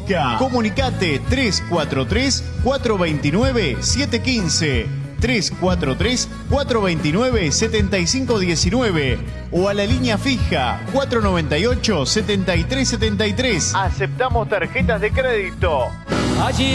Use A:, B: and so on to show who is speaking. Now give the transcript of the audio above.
A: Finca. Comunicate 343-429-715, 343-429-7519 o a la línea fija 498-7373. Aceptamos tarjetas de crédito.
B: Allí